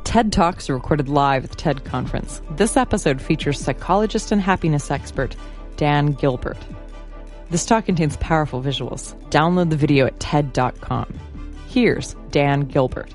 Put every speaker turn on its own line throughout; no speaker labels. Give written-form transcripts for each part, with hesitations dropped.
TED Talks are recorded live at the TED Conference. This episode features psychologist and happiness expert Dan Gilbert. This talk contains powerful visuals. Download the video at TED.com. Here's Dan Gilbert.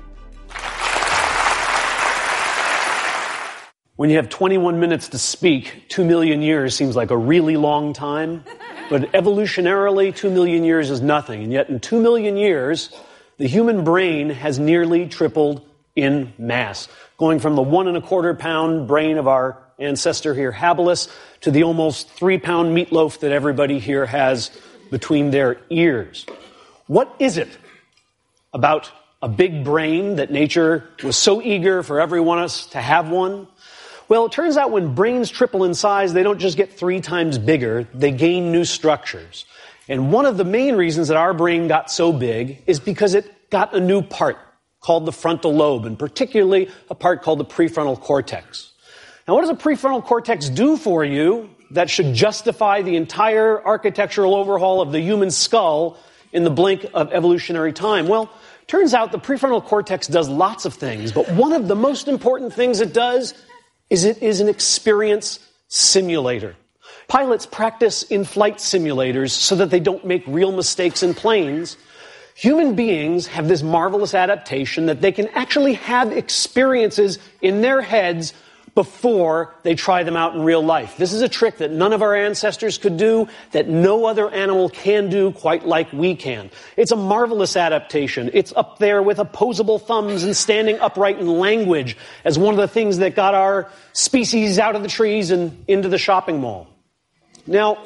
When you have 21 minutes to speak, 2 million years seems like a really long time. But evolutionarily, 2 million years is nothing. And yet in 2 million years, the human brain has nearly tripled in mass, going from the 1.25 pound brain of our ancestor here, habilis, to the almost 3-pound meatloaf that everybody here has between their ears. What is it about a big brain that nature was so eager for every one of us to have one? Well, it turns out when brains triple in size, they don't just get 3 times bigger, they gain new structures. And one of the main reasons that our brain got so big is because it got a new part called the frontal lobe, and particularly a part called the prefrontal cortex. Now, what does a prefrontal cortex do for you that should justify the entire architectural overhaul of the human skull in the blink of evolutionary time? Well, turns out the prefrontal cortex does lots of things, but one of the most important things it does is it is an experience simulator. Pilots practice in flight simulators so that they don't make real mistakes in planes. Human beings have this marvelous adaptation that they can actually have experiences in their heads before they try them out in real life. This is a trick that none of our ancestors could do, that no other animal can do quite like we can. It's a marvelous adaptation. It's up there with opposable thumbs and standing upright in language as one of the things that got our species out of the trees and into the shopping mall. Now,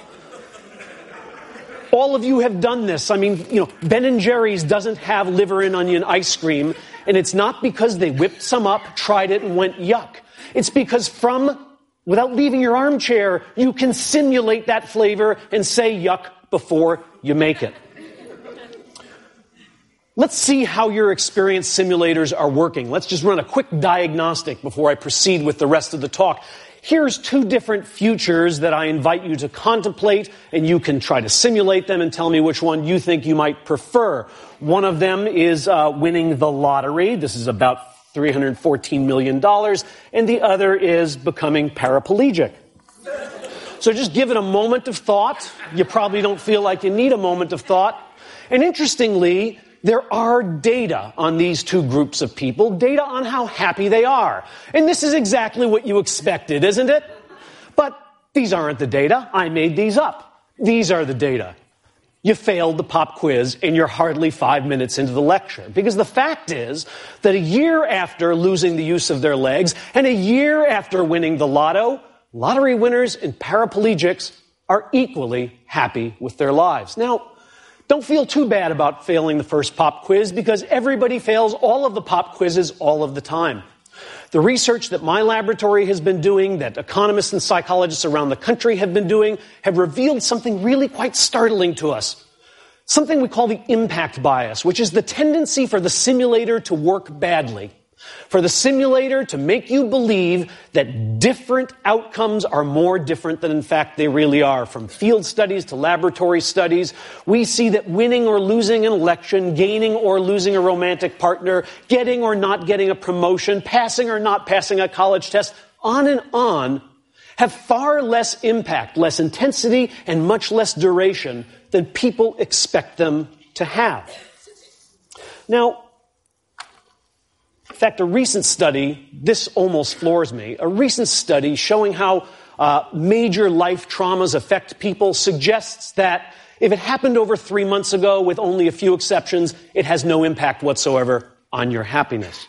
all of you have done this. I mean, Ben & Jerry's doesn't have liver and onion ice cream, and it's not because they whipped some up, tried it, and went yuck. It's because without leaving your armchair, you can simulate that flavor and say yuck before you make it. Let's see how your experience simulators are working. Let's just run a quick diagnostic before I proceed with the rest of the talk. Here's 2 different futures that I invite you to contemplate, and you can try to simulate them and tell me which one you think you might prefer. One of them is winning the lottery. This is about $314 million. And the other is becoming paraplegic. So just give it a moment of thought. You probably don't feel like you need a moment of thought. And interestingly, there are data on these 2 groups of people, data on how happy they are. And this is exactly what you expected, isn't it? But these aren't the data. I made these up. These are the data. You failed the pop quiz and you're hardly 5 minutes into the lecture. Because the fact is that a year after losing the use of their legs and a year after winning the lotto, lottery winners and paraplegics are equally happy with their lives. Now, don't feel too bad about failing the first pop quiz because everybody fails all of the pop quizzes all of the time. The research that my laboratory has been doing, that economists and psychologists around the country have been doing, have revealed something really quite startling to us. Something we call the impact bias, which is the tendency for the simulator to work badly. For the simulator to make you believe that different outcomes are more different than in fact they really are. From field studies to laboratory studies, we see that winning or losing an election, gaining or losing a romantic partner, getting or not getting a promotion, passing or not passing a college test, on, have far less impact, less intensity, and much less duration than people expect them to have. Now, in fact, a recent study, this almost floors me, a recent study showing how major life traumas affect people suggests that if it happened over 3 months ago, with only a few exceptions, it has no impact whatsoever on your happiness.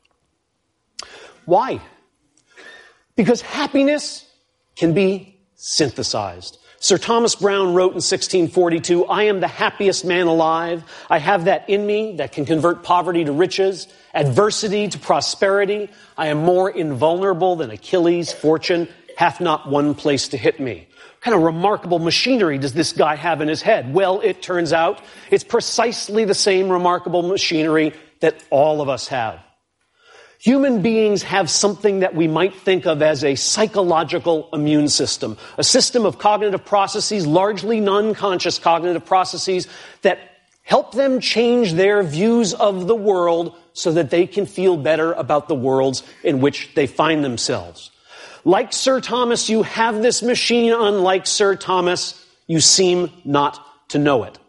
Why? Because happiness can be synthesized. Sir Thomas Browne wrote in 1642, "I am the happiest man alive. I have that in me that can convert poverty to riches, adversity to prosperity. I am more invulnerable than Achilles. Fortune hath not one place to hit me." What kind of remarkable machinery does this guy have in his head? Well, it turns out it's precisely the same remarkable machinery that all of us have. Human beings have something that we might think of as a psychological immune system, a system of cognitive processes, largely non-conscious cognitive processes, that help them change their views of the world so that they can feel better about the worlds in which they find themselves. Like Sir Thomas, you have this machine. Unlike Sir Thomas, you seem not to know it.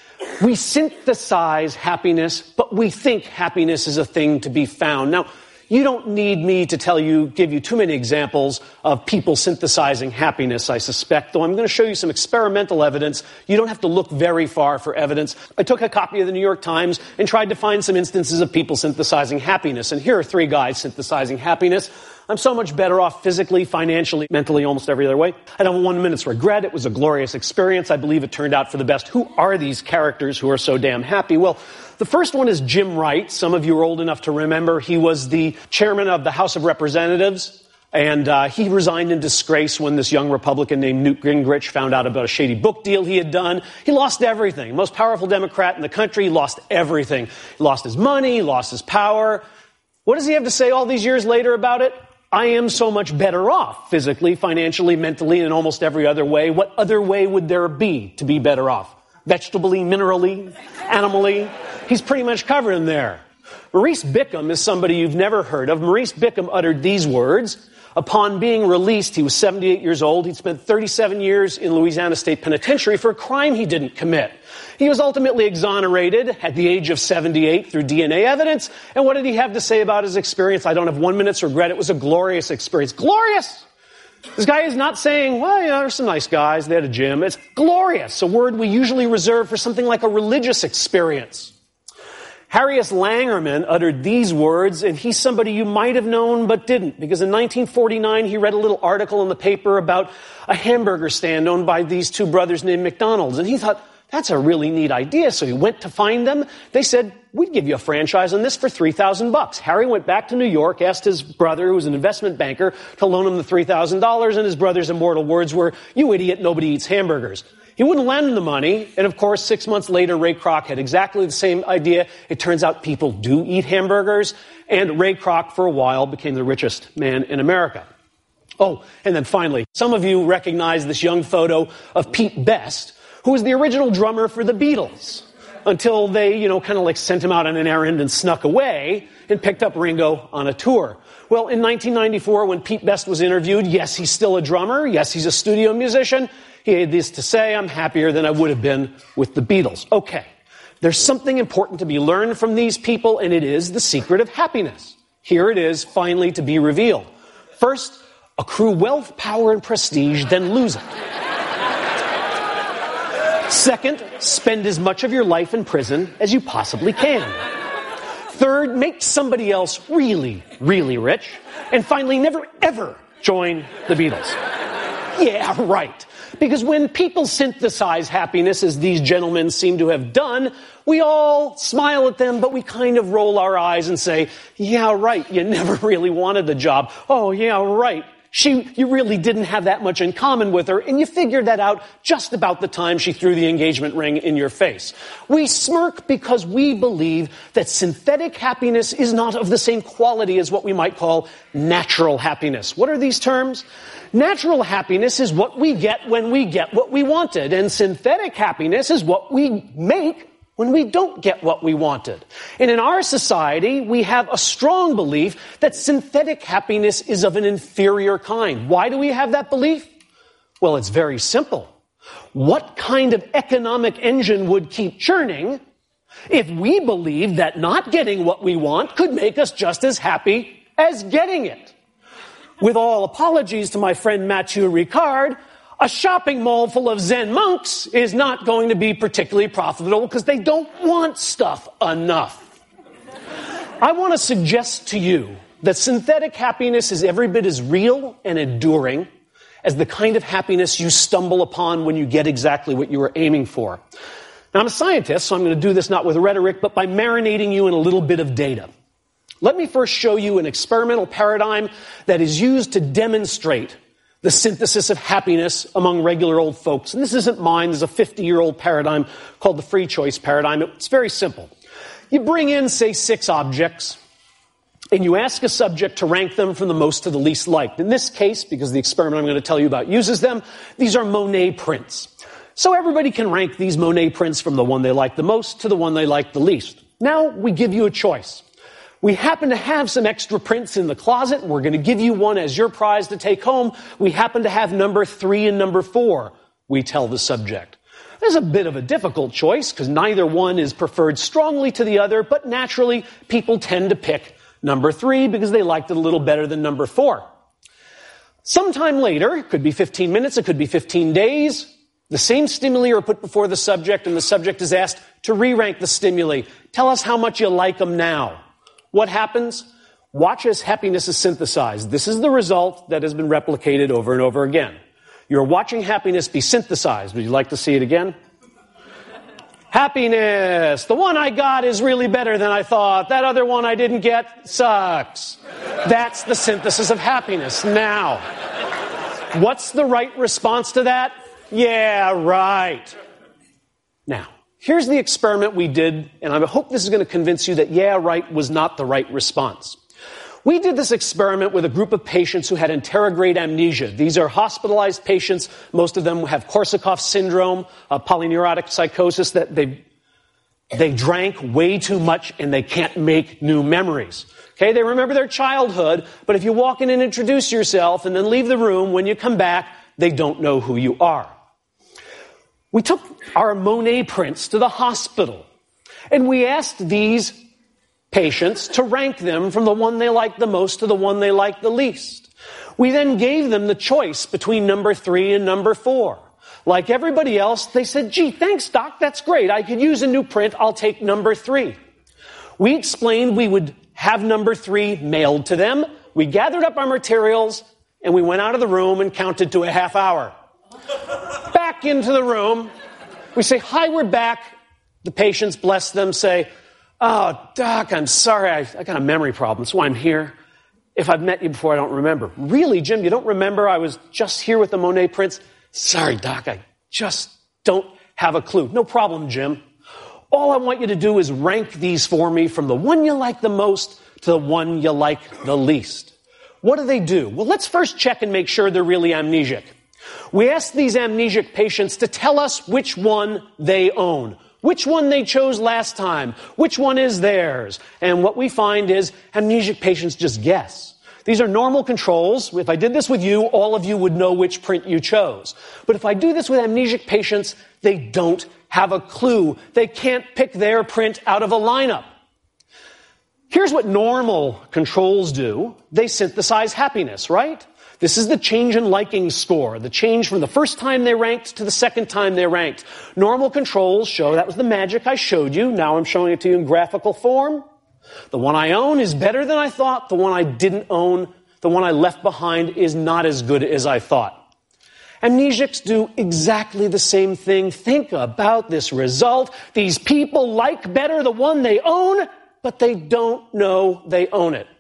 We synthesize happiness, but we think happiness is a thing to be found. Now, you don't need me to give you too many examples of people synthesizing happiness, I suspect, though I'm going to show you some experimental evidence. You don't have to look very far for evidence. I took a copy of the New York Times and tried to find some instances of people synthesizing happiness, and here are 3 guys synthesizing happiness. I'm so much better off physically, financially, mentally, almost every other way. I don't have 1 minute's regret. It was a glorious experience. I believe it turned out for the best. Who are these characters who are so damn happy? Well, the first one is Jim Wright. Some of you are old enough to remember. He was the chairman of the House of Representatives, and he resigned in disgrace when this young Republican named Newt Gingrich found out about a shady book deal he had done. He lost everything. Most powerful Democrat in the country, lost everything. He lost his money, he lost his power. What does he have to say all these years later about it? I am so much better off, physically, financially, mentally, and in almost every other way. What other way would there be to be better off? Vegetably, minerally, animally? He's pretty much covered in there. Maurice Bickham is somebody you've never heard of. Maurice Bickham uttered these words. Upon being released, he was 78 years old. He'd spent 37 years in Louisiana State Penitentiary for a crime he didn't commit. He was ultimately exonerated at the age of 78 through DNA evidence. And what did he have to say about his experience? I don't have 1 minute's regret. It was a glorious experience. Glorious! This guy is not saying, well, there's some nice guys. They had a gym. It's glorious, a word we usually reserve for something like a religious experience. Harry S. Langerman uttered these words, and he's somebody you might have known but didn't, because in 1949 he read a little article in the paper about a hamburger stand owned by these 2 brothers named McDonald's, and he thought, that's a really neat idea. So he went to find them. They said, we'd give you a franchise on this for $3,000. Harry went back to New York, asked his brother, who was an investment banker, to loan him the $3,000, and his brother's immortal words were, you idiot, nobody eats hamburgers. He wouldn't lend him the money, and of course, 6 months later, Ray Kroc had exactly the same idea. It turns out people do eat hamburgers, and Ray Kroc, for a while, became the richest man in America. Oh, and then finally, some of you recognize this young photo of Pete Best, who was the original drummer for the Beatles, until they, kind of like sent him out on an errand and snuck away and picked up Ringo on a tour. Well, in 1994, when Pete Best was interviewed, yes, he's still a drummer. Yes, he's a studio musician. He had this to say, I'm happier than I would have been with the Beatles. Okay, there's something important to be learned from these people, and it is the secret of happiness. Here it is, finally, to be revealed. First, accrue wealth, power, and prestige, then lose it. Second, spend as much of your life in prison as you possibly can. Third, make somebody else really, really rich. And finally, never, ever join the Beatles. Yeah, right. Because when people synthesize happiness, as these gentlemen seem to have done, we all smile at them, but we kind of roll our eyes and say, yeah, right, you never really wanted the job. Oh, yeah, right. You really didn't have that much in common with her, and you figured that out just about the time she threw the engagement ring in your face. We smirk because we believe that synthetic happiness is not of the same quality as what we might call natural happiness. What are these terms? Natural happiness is what we get when we get what we wanted, and synthetic happiness is what we make when we don't get what we wanted. And in our society, we have a strong belief that synthetic happiness is of an inferior kind. Why do we have that belief? Well, it's very simple. What kind of economic engine would keep churning if we believed that not getting what we want could make us just as happy as getting it? With all apologies to my friend Mathieu Ricard, a shopping mall full of Zen monks is not going to be particularly profitable because they don't want stuff enough. I want to suggest to you that synthetic happiness is every bit as real and enduring as the kind of happiness you stumble upon when you get exactly what you were aiming for. Now, I'm a scientist, so I'm going to do this not with rhetoric, but by marinating you in a little bit of data. Let me first show you an experimental paradigm that is used to demonstrate the synthesis of happiness among regular old folks. And this isn't mine. There's a 50-year-old paradigm called the free choice paradigm. It's very simple. You bring in, say, 6 objects, and you ask a subject to rank them from the most to the least liked. In this case, because the experiment I'm going to tell you about uses them, these are Monet prints. So everybody can rank these Monet prints from the one they like the most to the one they like the least. Now we give you a choice. We happen to have some extra prints in the closet. We're going to give you one as your prize to take home. We happen to have number 3 and number 4, we tell the subject. There's a bit of a difficult choice because neither one is preferred strongly to the other, but naturally people tend to pick number 3 because they liked it a little better than number 4. Sometime later, it could be 15 minutes, it could be 15 days, the same stimuli are put before the subject and the subject is asked to re-rank the stimuli. Tell us how much you like them now. What happens? Watch as happiness is synthesized. This is the result that has been replicated over and over again. You're watching happiness be synthesized. Would you like to see it again? Happiness. The one I got is really better than I thought. That other one I didn't get sucks. That's the synthesis of happiness. Now, what's the right response to that? Yeah, right. Now, here's the experiment we did, and I hope this is going to convince you that yeah, right was not the right response. We did this experiment with a group of patients who had anterograde amnesia. These are hospitalized patients. Most of them have Korsakoff syndrome, polyneurotic psychosis, that they drank way too much and they can't make new memories. Okay, they remember their childhood, but if you walk in and introduce yourself and then leave the room, when you come back, they don't know who you are. We took our Monet prints to the hospital, and we asked these patients to rank them from the one they liked the most to the one they liked the least. We then gave them the choice between number 3 and number 4. Like everybody else, they said, gee, thanks, doc, that's great. I could use a new print. I'll take number 3. We explained we would have number 3 mailed to them. We gathered up our materials, and we went out of the room and counted to a half hour. Back into the room. We say, hi, we're back. The patients, bless them, say, oh, doc, I'm sorry. I got a memory problem. That's why I'm here. If I've met you before, I don't remember. Really, Jim, you don't remember? I was just here with the Monet prints. Sorry, doc, I just don't have a clue. No problem, Jim. All I want you to do is rank these for me from the one you like the most to the one you like the least. What do? Well, let's first check and make sure they're really amnesic. We asked these amnesic patients to tell us which one they own, which one they chose last time, which one is theirs. And what we find is amnesic patients just guess. These are normal controls. If I did this with you, all of you would know which print you chose. But if I do this with amnesic patients, they don't have a clue. They can't pick their print out of a lineup. Here's what normal controls do. They synthesize happiness, right? This is the change in liking score, the change from the first time they ranked to the second time they ranked. Normal controls show, that was the magic I showed you. Now I'm showing it to you in graphical form. The one I own is better than I thought. The one I didn't own, the one I left behind, is not as good as I thought. Amnesics do exactly the same thing. Think about this result. These people like better the one they own, but they don't know they own it.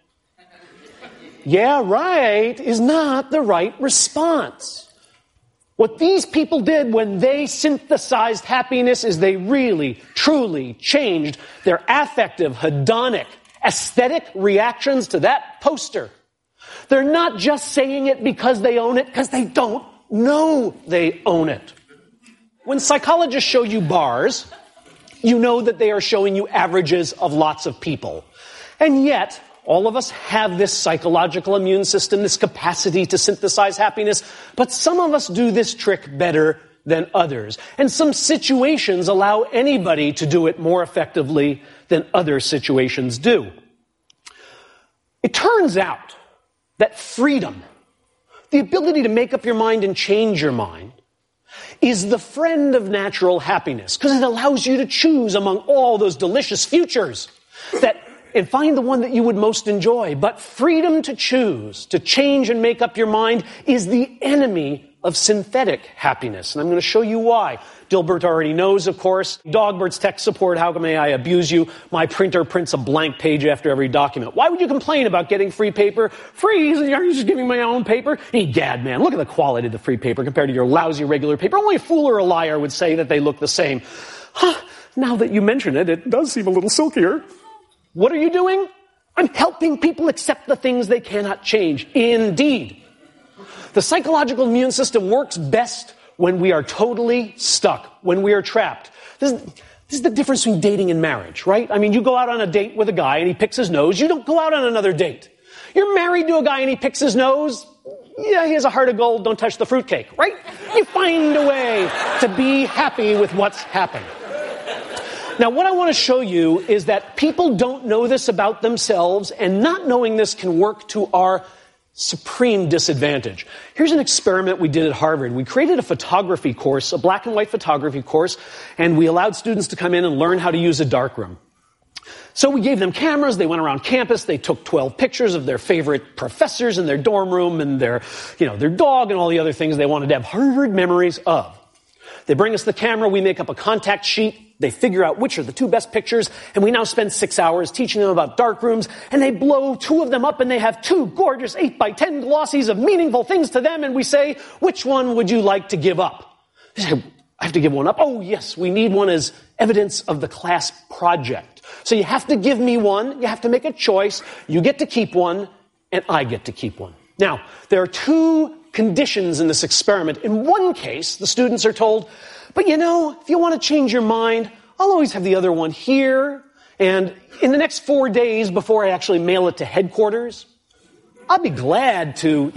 Yeah, right is not the right response. What these people did when they synthesized happiness is they really, truly changed their affective, hedonic, aesthetic reactions to that poster. They're not just saying it because they own it, because they don't know they own it. When psychologists show you bars, you know that they are showing you averages of lots of people. And yet, all of us have this psychological immune system, this capacity to synthesize happiness, but some of us do this trick better than others. And some situations allow anybody to do it more effectively than other situations do. It turns out that freedom, the ability to make up your mind and change your mind, is the friend of natural happiness, because it allows you to choose among all those delicious futures and find the one that you would most enjoy. But freedom to choose, to change and make up your mind, is the enemy of synthetic happiness. And I'm going to show you why. Dilbert already knows, of course. Dogbert's tech support, how may I abuse you? My printer prints a blank page after every document. Why would you complain about getting free paper? Free? Are you just giving my own paper? Egad, man, look at the quality of the free paper compared to your lousy regular paper. Only a fool or a liar would say that they look the same. Now that you mention it, it does seem a little silkier. What are you doing? I'm helping people accept the things they cannot change. Indeed. The psychological immune system works best when we are totally stuck, when we are trapped. This is the difference between dating and marriage, right? I mean, you go out on a date with a guy and he picks his nose. You don't go out on another date. You're married to a guy and he picks his nose. Yeah, he has a heart of gold. Don't touch the fruitcake, right? You find a way to be happy with what's happened. Now, what I want to show you is that people don't know this about themselves, and not knowing this can work to our supreme disadvantage. Here's an experiment we did at Harvard. We created a photography course, a black and white photography course, and we allowed students to come in and learn how to use a darkroom. So we gave them cameras, they went around campus, they took 12 pictures of their favorite professors in their dorm room and their dog and all the other things they wanted to have Harvard memories of. They bring us the camera, we make up a contact sheet, they figure out which are the two best pictures, and we now spend 6 hours teaching them about darkrooms, and they blow 2 of them up and they have 2 gorgeous 8x10 glossies of meaningful things to them, and we say, which one would you like to give up? They say, I have to give one up. Oh, yes, we need one as evidence of the class project. So you have to give me one, you have to make a choice, you get to keep one, and I get to keep one. Now, there are 2 conditions in this experiment. In one case, the students are told, but if you want to change your mind, I'll always have the other one here, and in the next 4 days before I actually mail it to headquarters, I'll be glad to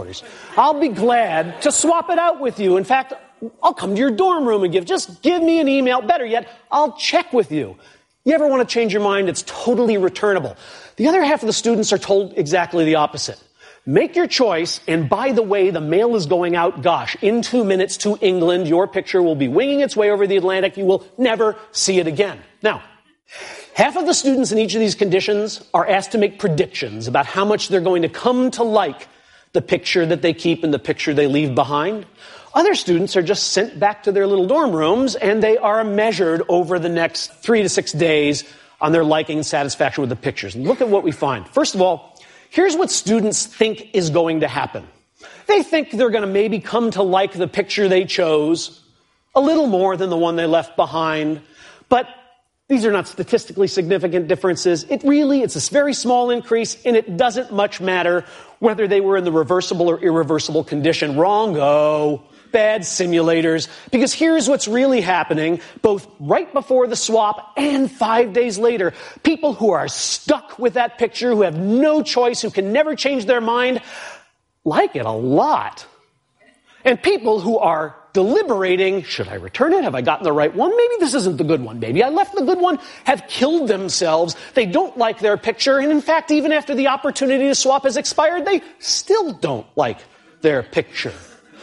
swap it out with you. In fact, I'll come to your dorm room and just give me an email. Better yet, I'll check with you. You ever want to change your mind? It's totally returnable. The other half of the students are told exactly the opposite. Make your choice, and by the way, the mail is going out, in 2 minutes to England. Your picture will be winging its way over the Atlantic. You will never see it again. Now, half of the students in each of these conditions are asked to make predictions about how much they're going to come to like the picture that they keep and the picture they leave behind. Other students are just sent back to their little dorm rooms, and they are measured over the next 3 to 6 days on their liking and satisfaction with the pictures. Look at what we find. First of all, here's what students think is going to happen. They think they're going to maybe come to like the picture they chose a little more than the one they left behind, but these are not statistically significant differences. It's a very small increase, and it doesn't much matter whether they were in the reversible or irreversible condition. Wrong-o. Bad simulators, because here's what's really happening, both right before the swap and 5 days later. People who are stuck with that picture, who have no choice, who can never change their mind, like it a lot. And people who are deliberating, should I return it? Have I gotten the right one? Maybe this isn't the good one. Maybe I left the good one, have killed themselves. They don't like their picture, and in fact, even after the opportunity to swap has expired, they still don't like their picture.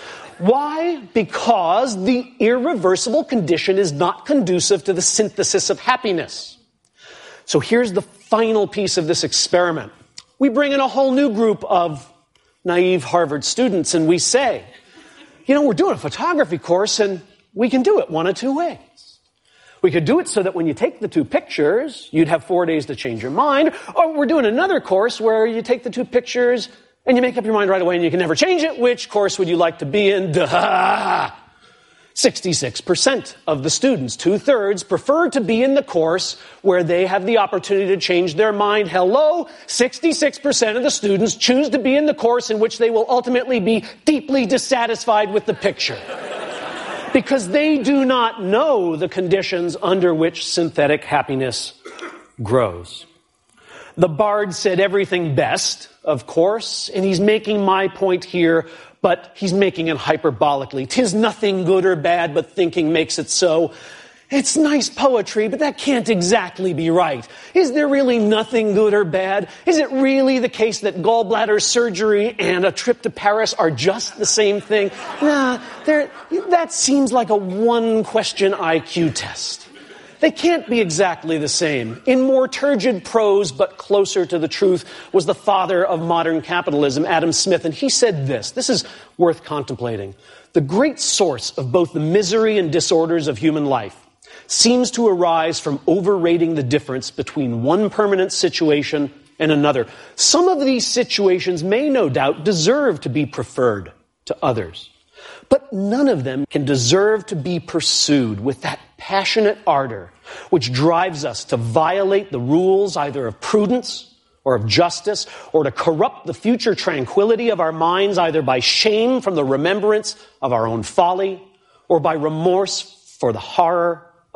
Why? Because the irreversible condition is not conducive to the synthesis of happiness. So here's the final piece of this experiment. We bring in a whole new group of naive Harvard students, and we say, we're doing a photography course, and we can do it one of 2 ways. We could do it so that when you take the 2 pictures, you'd have 4 days to change your mind, or we're doing another course where you take the 2 pictures and you make up your mind right away and you can never change it. Which course would you like to be in? 66% of the students, 2/3, prefer to be in the course where they have the opportunity to change their mind. Hello? 66% of the students choose to be in the course in which they will ultimately be deeply dissatisfied with the picture. Because they do not know the conditions under which synthetic happiness grows. The bard said everything best, of course, and he's making my point here, but he's making it hyperbolically. 'Tis nothing good or bad, but thinking makes it so. It's nice poetry, but that can't exactly be right. Is there really nothing good or bad? Is it really the case that gallbladder surgery and a trip to Paris are just the same thing? Nah, that seems like a one-question IQ test. They can't be exactly the same. In more turgid prose, but closer to the truth, was the father of modern capitalism, Adam Smith, and he said this. This is worth contemplating. The great source of both the misery and disorders of human life seems to arise from overrating the difference between one permanent situation and another. Some of these situations may no doubt deserve to be preferred to others. But none of them can deserve to be pursued with that passionate ardor which drives us to violate the rules either of prudence or of justice, or to corrupt the future tranquility of our minds either by shame from the remembrance of our own folly or by remorse for the horror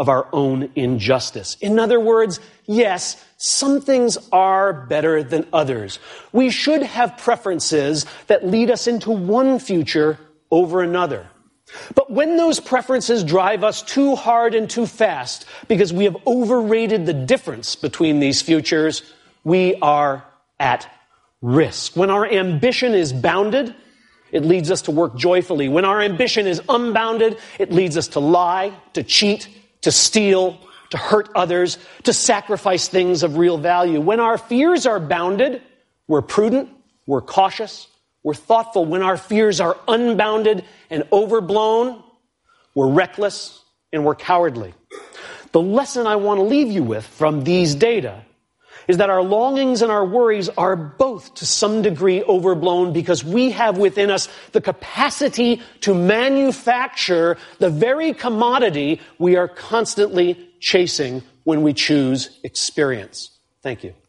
of our own injustice. In other words, yes, some things are better than others. We should have preferences that lead us into one future over another. But when those preferences drive us too hard and too fast because we have overrated the difference between these futures, we are at risk. When our ambition is bounded, it leads us to work joyfully. When our ambition is unbounded, it leads us to lie, to cheat, to steal, to hurt others, to sacrifice things of real value. When our fears are bounded, we're prudent, we're cautious, we're thoughtful. When our fears are unbounded and overblown, we're reckless and we're cowardly. The lesson I want to leave you with from these data is that our longings and our worries are both to some degree overblown because we have within us the capacity to manufacture the very commodity we are constantly chasing when we choose experience. Thank you.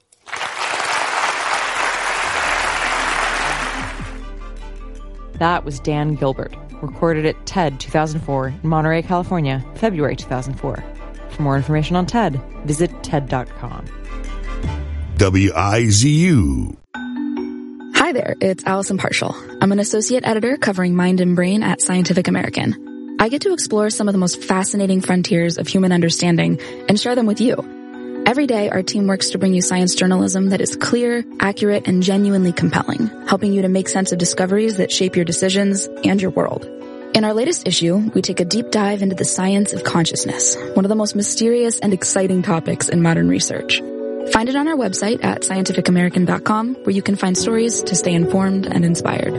That was Dan Gilbert, recorded at TED 2004 in Monterey, California, February 2004. For more information on TED, visit TED.com.
WIZU.
Hi there, it's Allison Partial. I'm an associate editor covering Mind and Brain at Scientific American. I get to explore some of the most fascinating frontiers of human understanding and share them with you. Every day, our team works to bring you science journalism that is clear, accurate, and genuinely compelling, helping you to make sense of discoveries that shape your decisions and your world. In our latest issue, we take a deep dive into the science of consciousness, one of the most mysterious and exciting topics in modern research. Find it on our website at scientificamerican.com, where you can find stories to stay informed and inspired.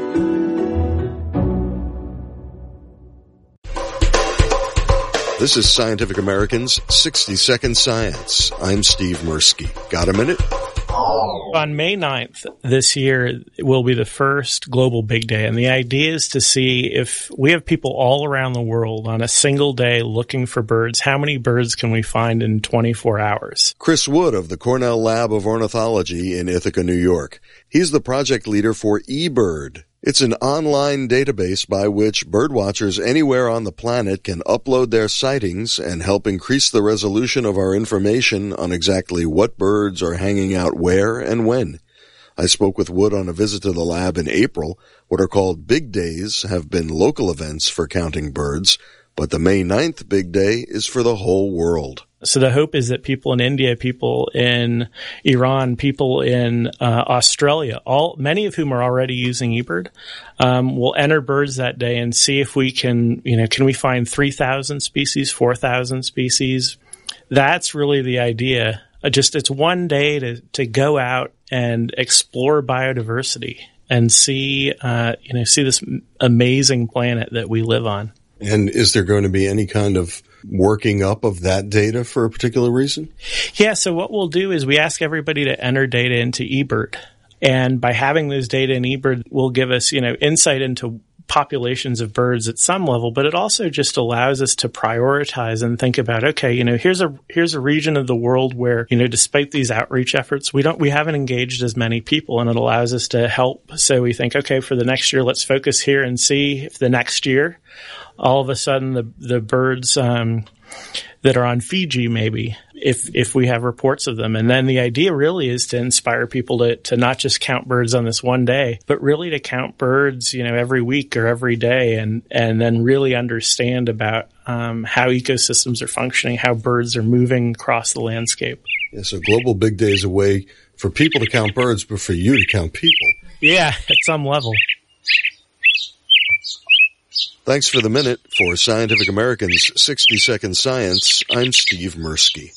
This is Scientific American's 60-Second Science. I'm Steve Mirsky. Got a minute?
On May 9th this year will be the first Global Big Day, and the idea is to see if we have people all around the world on a single day looking for birds, how many birds can we find in 24 hours?
Chris Wood of the Cornell Lab of Ornithology in Ithaca, New York. He's the project leader for eBird. It's an online database by which birdwatchers anywhere on the planet can upload their sightings and help increase the resolution of our information on exactly what birds are hanging out where and when. I spoke with Wood on a visit to the lab in April. What are called Big Days have been local events for counting birds, but the May 9th Big Day is for the whole world.
So the hope is that people in India, people in Iran, people in Australia, many of whom are already using eBird, will enter birds that day and see if we can we find 3,000 species, 4,000 species. That's really the idea. It's one day to go out and explore biodiversity and see this amazing planet that we live on.
And is there going to be any kind of working up of that data for a particular reason?
Yeah, so what we'll do is we ask everybody to enter data into eBird. And by having those data in eBird will give us, insight into populations of birds at some level, but it also just allows us to prioritize and think about, okay, here's a region of the world where, despite these outreach efforts, we haven't engaged as many people, and it allows us to help. So we think, okay, for the next year, let's focus here and see if the next year, all of a sudden the birds that are on Fiji, maybe, if we have reports of them. And then the idea really is to inspire people to not just count birds on this one day, but really to count birds, every week or every day, and then really understand about how ecosystems are functioning, how birds are moving across the landscape.
Yeah, so Global Big Day is a way for people to count birds, but for you to count people.
Yeah, at some level.
Thanks for the minute. For Scientific American's 60-Second Science, I'm Steve Mirsky.